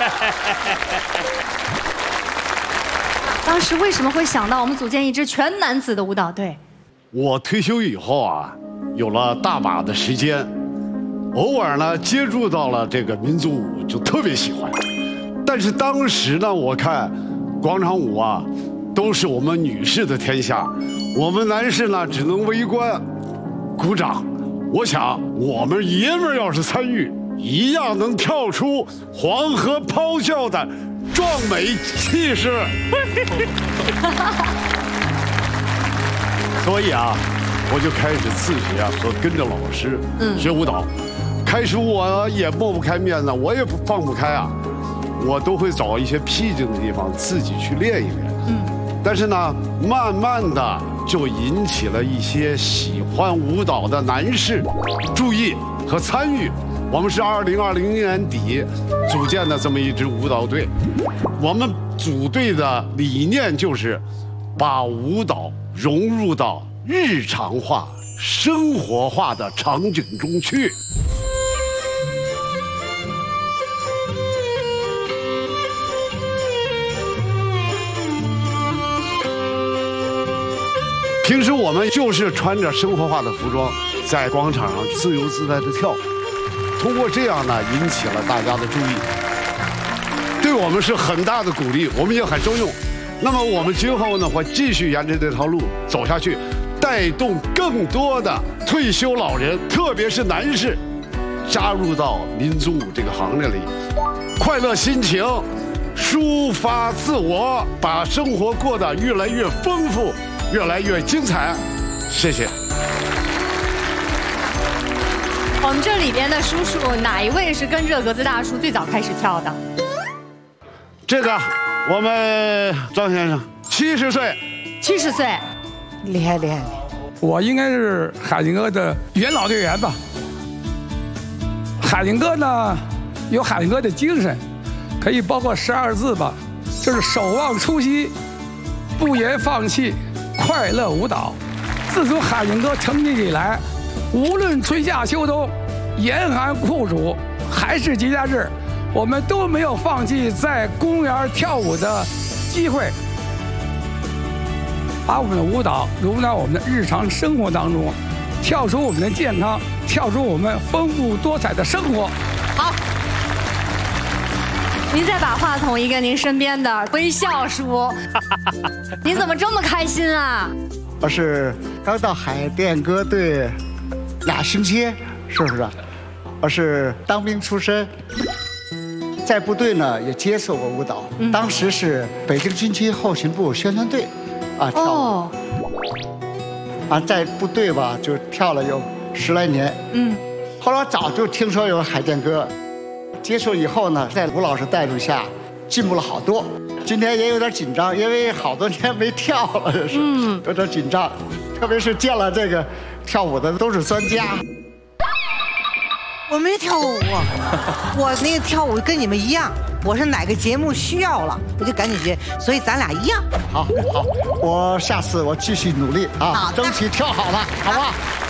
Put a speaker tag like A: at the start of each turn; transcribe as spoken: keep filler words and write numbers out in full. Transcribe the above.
A: 当时为什么会想到我们组建一支全男子的舞蹈队？
B: 我退休以后啊，有了大把的时间，偶尔呢接触到了这个民族舞，就特别喜欢。但是当时呢，我看广场舞啊，都是我们女士的天下，我们男士呢只能围观、鼓掌。我想，我们爷们儿要是参与，一样能跳出黄河咆哮的壮美气势。所以啊，我就开始自学啊，和跟着老师学舞蹈。开始我也抹不开面子，我也放不开啊，我都会找一些僻静的地方自己去练一练。嗯，但是呢，慢慢的就引起了一些喜欢舞蹈的男士注意和参与。我们是二零二零年底组建的这么一支舞蹈队，我们组队的理念就是把舞蹈融入到日常化、生活化的场景中去。平时我们就是穿着生活化的服装，在广场上自由自在的跳。通过这样呢，引起了大家的注意，对我们是很大的鼓励，我们也很受用。那么我们今后呢，会继续沿着这条路走下去，带动更多的退休老人，特别是男士，加入到民族舞这个行列里，快乐心情，抒发自我，把生活过得越来越丰富，越来越精彩。谢谢。
A: 我们这里边的叔叔，哪一位是跟着格子大叔最早开始跳的？
B: 这个，我们张先生七十岁，
A: 七十岁，
C: 厉害厉害！
D: 我应该是海宁哥的元老队员吧。海宁哥呢，有海宁哥的精神，可以包括十二字吧，就是守望初心，不言放弃，快乐舞蹈。自从海宁哥成立以来，无论春夏秋冬，严寒酷暑，还是节假日，我们都没有放弃在公园跳舞的机会，把我们的舞蹈融入到我们的日常生活当中，跳出我们的健康，跳出我们丰富多彩的生活。
A: 好，您再把话筒移给您身边的微笑叔，您怎么这么开心啊？
C: 我是刚到海淀歌队俩星期，是不是？我是当兵出身，在部队呢也接受过舞蹈，嗯、当时是北京军区后勤部宣传队，啊跳舞，哦、啊在部队吧就跳了有十来年，嗯，后来我早就听说有海淀歌，接受以后呢，在吴老师带领下进步了好多。今天也有点紧张，因为好多年没跳了，是，嗯，有点紧张，特别是见了这个跳舞的都是专家。
E: 我没跳过舞，我那个跳舞跟你们一样，我是哪个节目需要了，我就赶紧学，所以咱俩一样。
C: 好，好，我下次我继续努力啊，争取跳好了，好吧？